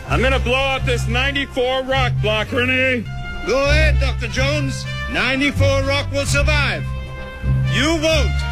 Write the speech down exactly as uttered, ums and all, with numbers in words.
I'm gonna blow out this ninety-four rock block, Renee. Go ahead, Doctor Jones. ninety-four rock will survive. You won't.